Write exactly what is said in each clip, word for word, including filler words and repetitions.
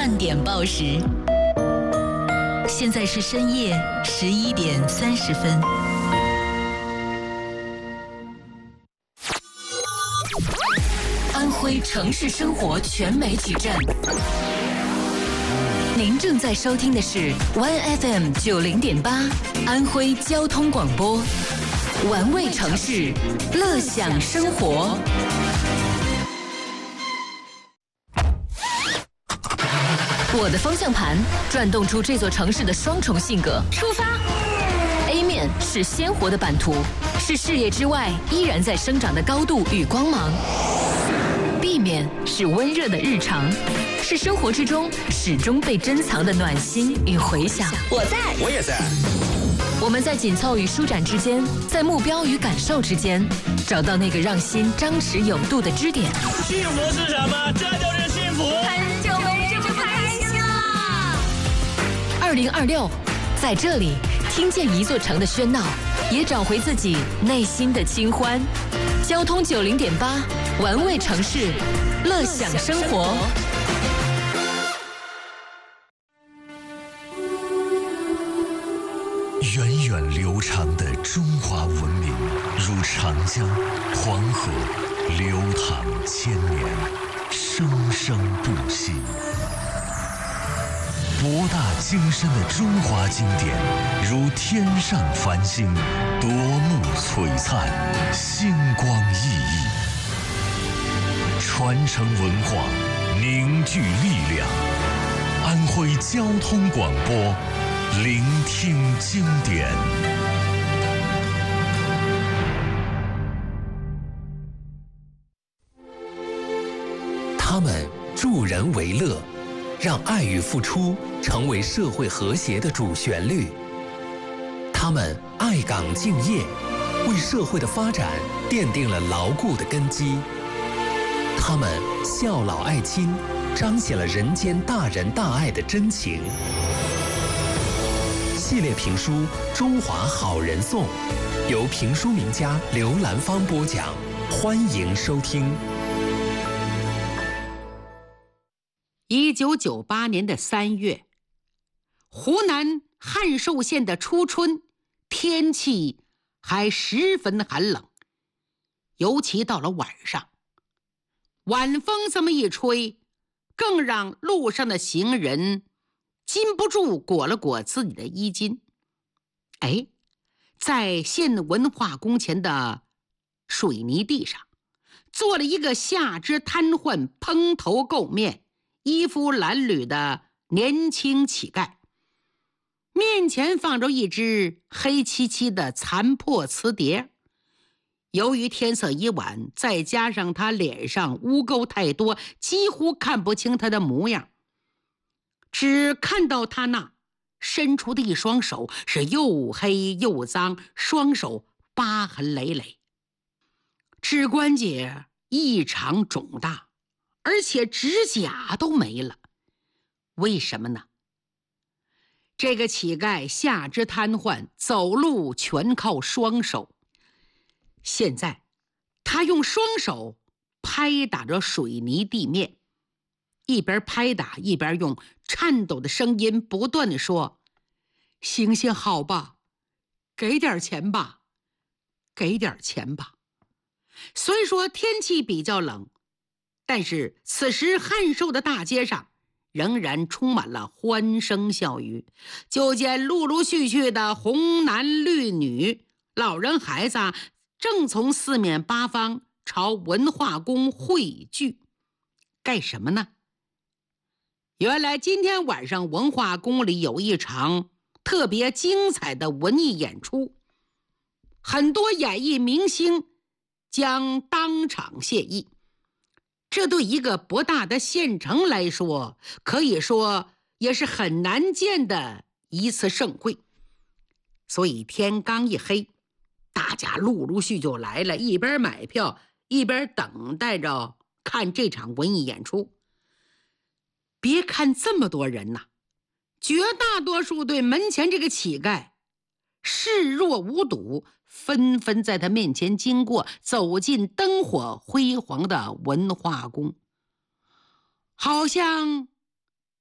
半点报时，现在是深夜十一点三十分。安徽城市生活全媒体站，您正在收听的是 One F M 九零点八安徽交通广播，玩味城市，乐享生活。我的方向盘转动出这座城市的双重性格。出发 A 面是鲜活的版图，是视野之外依然在生长的高度与光芒。B 面是温热的日常，是生活之中始终被珍藏的暖心与回响。 我在， 我也在。 我们在紧凑与舒展之间，在目标与感受之间，找到那个让心张弛有度的支点。 幸福是什么？这就是幸福。 很久没这么开心了。 二零二六，在这里听见一座城的喧闹，也找回自己内心的清欢。交通九零点八，玩味城市，乐享生活。 源远流长的中华文明，如长江、黄河，流淌千年，生生不息。博大精深的中华经典，如天上繁星，夺目璀璨，星光熠熠。传承文化，凝聚力量。安徽交通广播，聆听经典。 他们助人为乐，让爱与付出成为社会和谐的主旋律。他们爱岗敬业，为社会的发展奠定了牢固的根基。他们孝老爱亲，彰显了人间大仁大爱的真情。系列评书《中华好人颂》，由评书名家刘兰芳播讲，欢迎收听。 一九九八年的三月，湖南汉寿县的初春，天气还十分寒冷，尤其到了晚上，晚风这么一吹，更让路上的行人禁不住裹了裹自己的衣襟。哎，在县文化宫前的水泥地上，坐了一个下肢瘫痪、蓬头垢面、衣服褴褛的年轻乞丐，面前放着一只黑漆漆的残破瓷碟。由于天色已晚，再加上他脸上污垢太多，几乎看不清他的模样，只看到他那伸出的一双手是又黑又脏，双手疤痕累累，指关节异常肿大，而且指甲都没了。为什么呢？这个乞丐下肢瘫痪，走路全靠双手。现在他用双手拍打着水泥地面，一边拍打一边用颤抖的声音不断地说：行行好吧，给点钱吧，给点钱吧。虽说天气比较冷，但是此时汉寿的大街上仍然充满了欢声笑语。就见陆陆续续的红男绿女、老人孩子正从四面八方朝文化宫汇聚。干什么呢？原来今天晚上文化宫里有一场特别精彩的文艺演出，很多演艺明星将当场献艺。这对一个博大的县城来说，可以说也是很难见的一次盛会。所以天刚一黑，大家陆陆续就来了，一边买票一边等待着看这场文艺演出。别看这么多人呐、啊，绝大多数对门前这个乞丐视若无睹，纷纷在他面前经过，走进灯火辉煌的文化宫，好像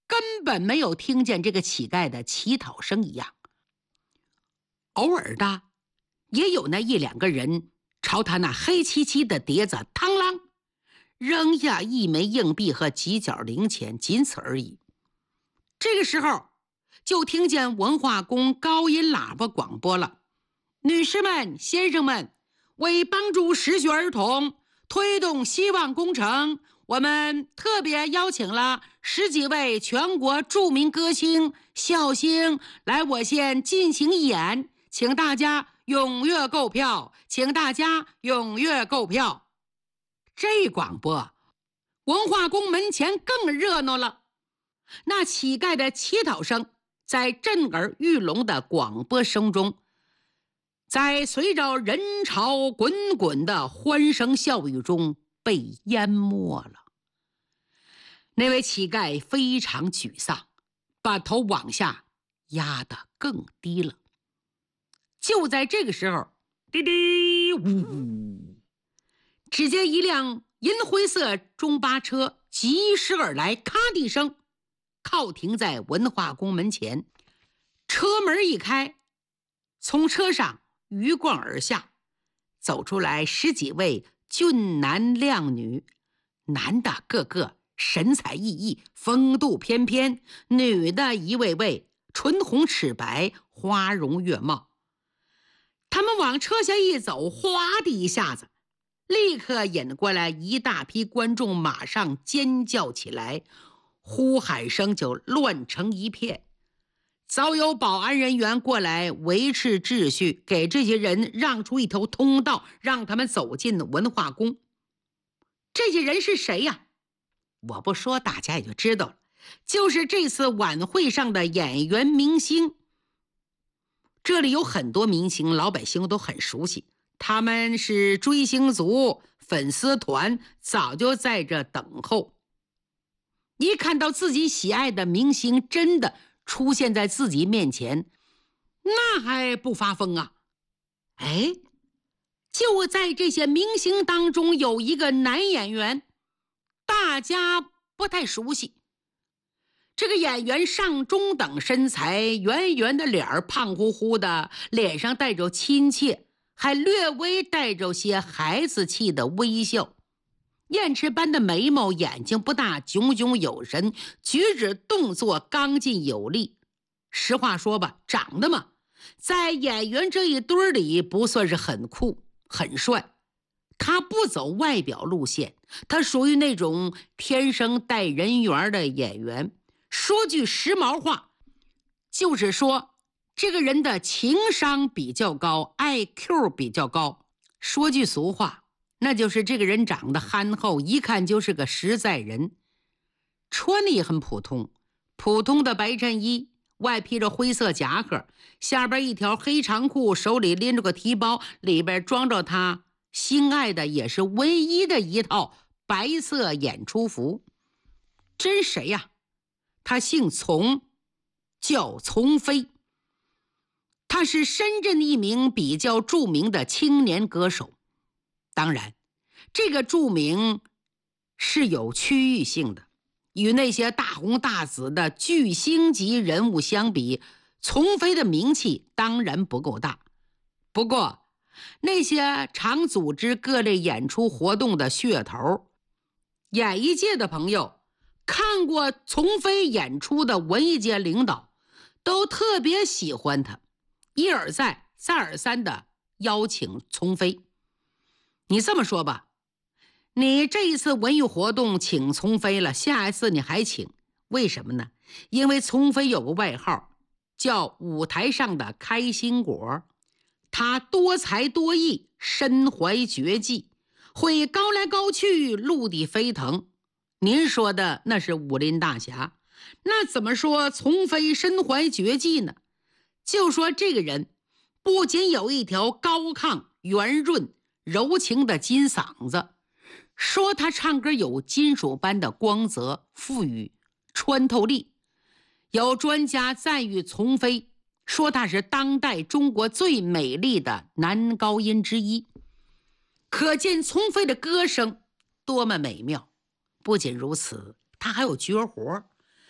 根本没有听见这个乞丐的乞讨声一样。偶尔的也有那一两个人朝他那黑漆漆的碟子嘡啷扔下一枚硬币和几角零钱，仅此而已。这个时候就听见文化宫高音喇叭广播了：女士们、先生们，为帮助失学儿童推动希望工程，我们特别邀请了十几位全国著名歌星、笑星来我县进行演，请大家踊跃购票，请大家踊跃购票。这广播，文化宫门前更热闹了。那乞丐的乞讨声在震耳欲聋的广播声中，在随着人潮滚滚的欢声笑语中被淹没了。那位乞丐非常沮丧，把头往下压得更低了。就在这个时候，滴滴呜，只见一辆银灰色中巴车疾驶而来，咔的一声靠停在文化宫门前。车门一开，从车上鱼贯而下，走出来十几位俊男靓女，男的个个神采奕奕，风度翩翩，女的一位位唇红齿白，花容月貌。他们往车下一走，哗的一下子，立刻引过来一大批观众，马上尖叫起来，呼喊声就乱成一片。早有保安人员过来维持秩序，给这些人让出一条通道，让他们走进文化宫。这些人是谁呀？我不说，大家也就知道了，就是这次晚会上的演员明星。这里有很多明星，老百姓都很熟悉，他们是追星族、粉丝团，早就在这等候。一看到自己喜爱的明星真的出现在自己面前，那还不发疯啊？哎，就在这些明星当中，有一个男演员，大家不太熟悉。这个演员上中等身材，圆圆的脸儿，胖乎乎的，脸上带着亲切，还略微带着些孩子气的微笑。燕翅般的眉毛，眼睛不大，炯炯有神，举止动作刚劲有力。实话说吧，长得嘛，在演员这一堆里不算是很酷很帅。他不走外表路线，他属于那种天生带人缘的演员。说句时髦话，就是说这个人的情商比较高， I Q 比较高。说句俗话，那就是这个人长得憨厚，一看就是个实在人。穿的也很普通，普通的白衬衣，外披着灰色夹克，下边一条黑长裤，手里拎着个提包，里边装着他心爱的也是唯一的一套白色演出服。真谁呀？他姓丛，叫丛飞。他是深圳一名比较著名的青年歌手。当然，这个著名是有区域性的，与那些大红大紫的巨星级人物相比，丛飞的名气当然不够大。不过，那些常组织各类演出活动的噱头，演艺界的朋友看过丛飞演出的文艺界领导都特别喜欢他，一而再再而三的邀请丛飞。你这么说吧，你这一次文艺活动请丛飞了，下一次你还请，为什么呢？因为丛飞有个外号叫舞台上的开心果，他多才多艺，身怀绝技，会高来高去，陆地飞腾。您说的那是武林大侠，那怎么说丛飞身怀绝技呢？就说这个人不仅有一条高亢圆润柔情的金嗓子，说他唱歌有金属般的光泽富裕穿透力。有专家赞誉丛飞，说他是当代中国最美丽的男高音之一，可见丛飞的歌声多么美妙。不仅如此，他还有绝活，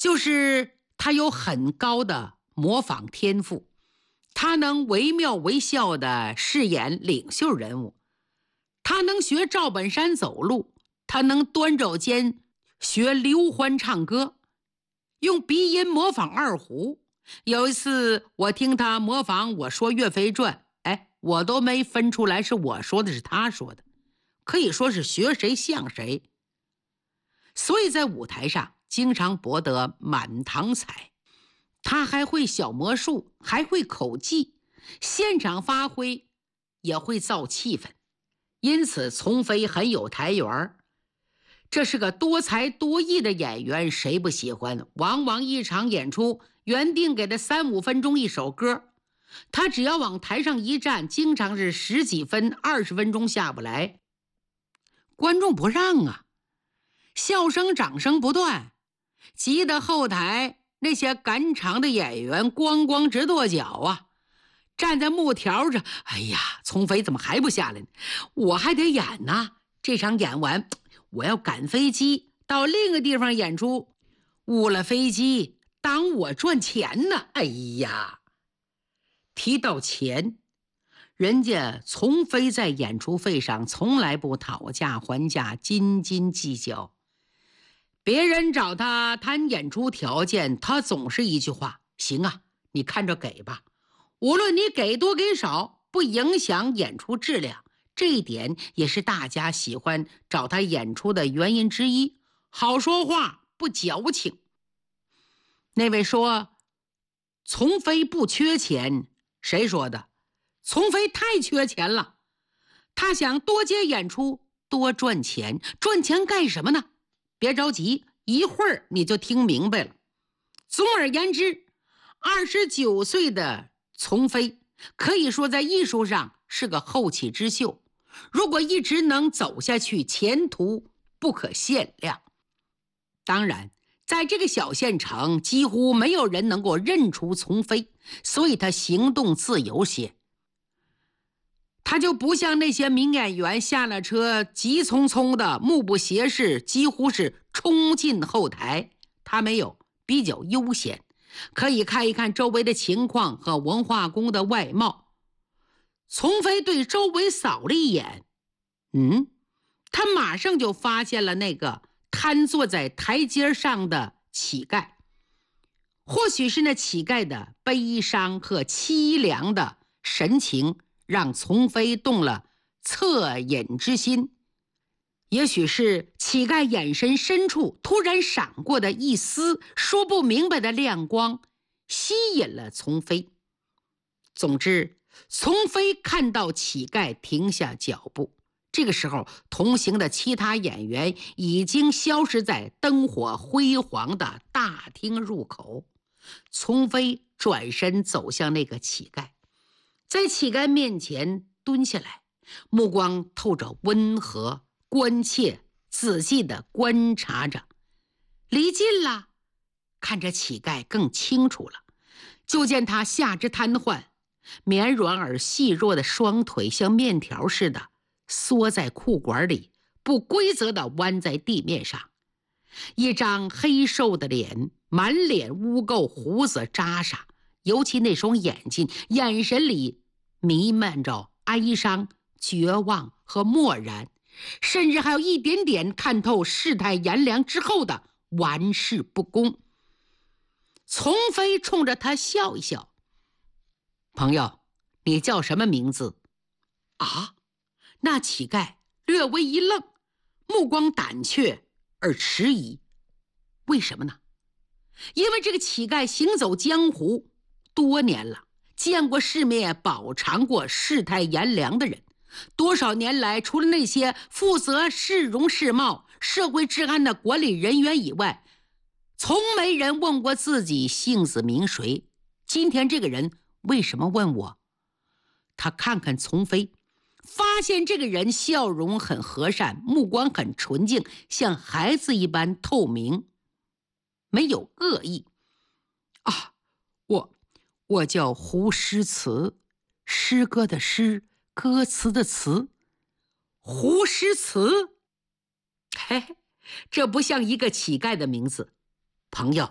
就是他有很高的模仿天赋，他能惟妙惟肖地饰演领袖人物，他能学赵本山走路，他能端着肩学刘欢唱歌，用鼻音模仿二胡。有一次我听他模仿我说岳飞传，哎，我都没分出来是我说的是他说的，可以说是学谁像谁。所以在舞台上经常博得满堂彩。他还会小魔术，还会口技，现场发挥也会造气氛，因此丛飞很有台缘。这是个多才多艺的演员，谁不喜欢？往往一场演出原定给他三五分钟一首歌，他只要往台上一站，经常是十几分二十分钟下不来。观众不让啊，笑声掌声不断，急得后台那些赶场的演员咣咣直跺脚啊，站在木条上，哎呀，丛飞怎么还不下来呢？我还得演呢，这场演完我要赶飞机到另一个地方演出，误了飞机当我赚钱呢。哎呀，提到钱，人家丛飞在演出费上从来不讨价还价，斤斤计较。别人找他谈演出条件，他总是一句话：行啊，你看着给吧。无论你给多给少，不影响演出质量。这一点也是大家喜欢找他演出的原因之一，好说话，不矫情。那位说丛飞不缺钱，谁说的？丛飞太缺钱了，他想多接演出，多赚钱。赚钱干什么呢？别着急，一会儿你就听明白了。总而言之，二十九岁的丛飞可以说在艺术上是个后起之秀，如果一直能走下去，前途不可限量。当然，在这个小县城几乎没有人能够认出丛飞，所以他行动自由些。他就不像那些名演员下了车急匆匆的目不斜视，几乎是冲进后台。他没有，比较悠闲，可以看一看周围的情况和文化宫的外貌。丛飞对周围扫了一眼，嗯，他马上就发现了那个瘫坐在台阶上的乞丐。或许是那乞丐的悲伤和凄凉的神情让丛飞动了恻隐之心，也许是乞丐眼神深处突然闪过的一丝说不明白的亮光吸引了丛飞。总之，丛飞看到乞丐停下脚步，这个时候同行的其他演员已经消失在灯火辉煌的大厅入口。丛飞转身走向那个乞丐，在乞丐面前蹲下来，目光透着温和关切，仔细地观察着。离近了，看着乞丐更清楚了，就见他下肢瘫痪，绵软而细弱的双腿像面条似的缩在裤管里，不规则地弯在地面上。一张黑瘦的脸，满脸污垢，胡子扎煞，尤其那双眼睛，眼神里弥漫着哀伤、绝望和漠然，甚至还有一点点看透世态炎凉之后的玩世不恭。丛飞冲着他笑一笑：朋友，你叫什么名字？啊？那乞丐略微一愣，目光胆怯而迟疑。为什么呢？因为这个乞丐行走江湖多年了，见过世面，饱尝过世态炎凉的人。多少年来，除了那些负责市容市貌、社会治安的管理人员以外，从没人问过自己姓子名谁。今天这个人为什么问我？他看看丛飞，发现这个人笑容很和善，目光很纯净，像孩子一般透明，没有恶意。啊，我我叫胡诗词，诗歌的诗，歌词的词。胡诗词，嘿，这不像一个乞丐的名字。朋友，